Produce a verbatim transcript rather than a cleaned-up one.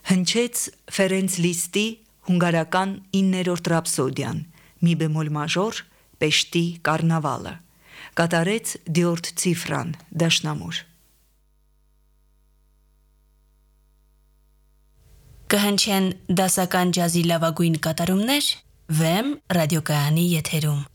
Հնչեց Ֆերենց Լիստի հունգարական իններորդ ռապսոդիան, մի բեմոլ մաժոր, Պեշտի կարնավալը, կատարեց Դյորդ Ցիֆրան, դաշնամուր։ Կհնչեն դասական ջազի լավագույն կատարումներ Վեմ ռադիոկայանի եթերում։